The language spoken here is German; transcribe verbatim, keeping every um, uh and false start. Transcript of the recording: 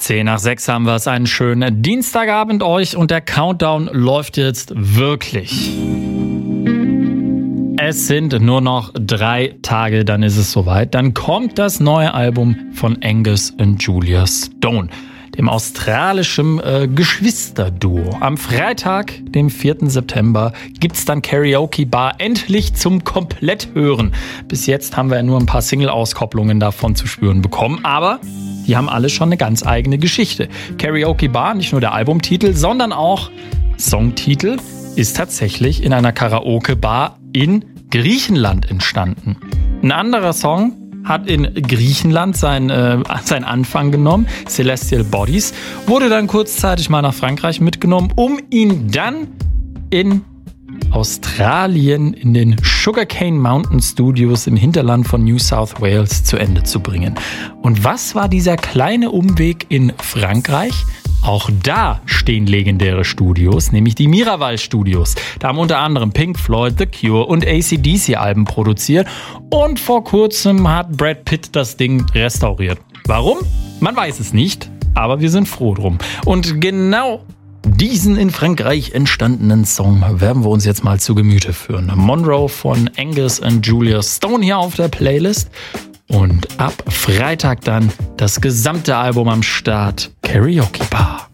Zehn nach sechs haben wir es. Einen schönen Dienstagabend euch und der Countdown läuft jetzt wirklich. Es sind nur noch drei Tage, dann ist es soweit. Dann kommt das neue Album von Angus und Julia Stone, dem australischen äh, Geschwisterduo. Am Freitag, dem vierten September, gibt's dann Karaoke Bar endlich zum Kompletthören. Bis jetzt haben wir ja nur ein paar Single-Auskopplungen davon zu spüren bekommen, aber die haben alle schon eine ganz eigene Geschichte. Karaoke Bar, nicht nur der Albumtitel, sondern auch Songtitel, ist tatsächlich in einer Karaoke-Bar in Griechenland entstanden. Ein anderer Song hat in Griechenland seinen, äh, seinen Anfang genommen, Celestial Bodies, wurde dann kurzzeitig mal nach Frankreich mitgenommen, um ihn dann in Australien in den Sugarcane Mountain Studios im Hinterland von New South Wales zu Ende zu bringen. Und was war dieser kleine Umweg in Frankreich? Auch da stehen legendäre Studios, nämlich die Miraval Studios. Da haben unter anderem Pink Floyd, The Cure und A C D C Alben produziert. Und vor kurzem hat Brad Pitt das Ding restauriert. Warum? Man weiß es nicht, aber wir sind froh drum. Und genau diesen in Frankreich entstandenen Song werden wir uns jetzt mal zu Gemüte führen. Monroe von Angus und Julia Stone hier auf der Playlist. Und ab Freitag dann das gesamte Album am Start, Karaoke Bar.